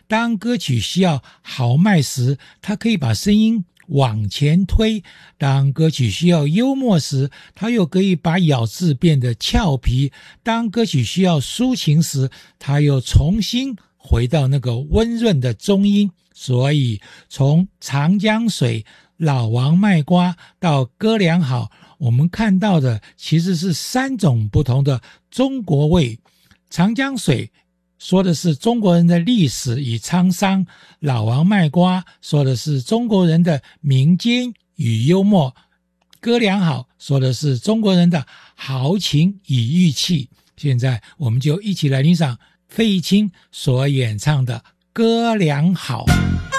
当歌曲需要豪迈时，它可以把声音往前推；当歌曲需要幽默时，它又可以把咬字变得俏皮；当歌曲需要抒情时，它又重新回到那个温润的中音。所以从长江水、老王卖瓜到歌良好，我们看到的其实是3种不同的中国味。长江水说的是中国人的历史与沧桑，老王卖瓜说的是中国人的民间与幽默，歌良好说的是中国人的豪情与义气。现在我们就一起来欣赏费玉清所演唱的《歌良好》。